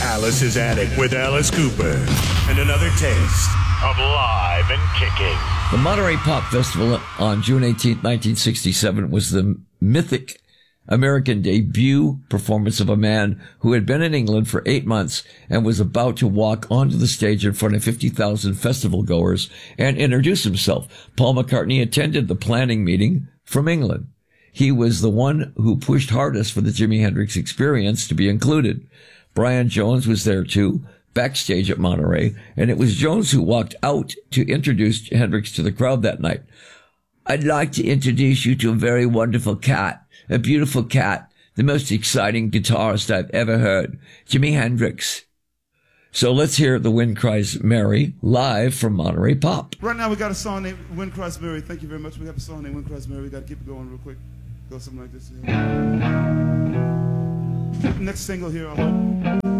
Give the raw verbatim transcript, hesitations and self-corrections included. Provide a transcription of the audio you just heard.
Alice's Attic with Alice Cooper. And another taste of live and kicking. The Monterey Pop Festival on June eighteenth, nineteen sixty-seven was the mythic American debut performance of a man who had been in England for eight months and was about to walk onto the stage in front of fifty thousand festival goers and introduce himself. Paul McCartney attended the planning meeting from England. He was the one who pushed hardest for the Jimi Hendrix Experience to be included. Brian Jones was there too, backstage at Monterey, and it was Jones who walked out to introduce Hendrix to the crowd that night. "I'd like to introduce you to a very wonderful cat, a beautiful cat, the most exciting guitarist I've ever heard, Jimi Hendrix." So let's hear The Wind Cries Mary live from Monterey Pop. Right now we got a song named Wind Cries Mary. Thank you very much. We have a song named Wind Cries Mary. We got to keep it going real quick. Go something like this. Next single here, I hope.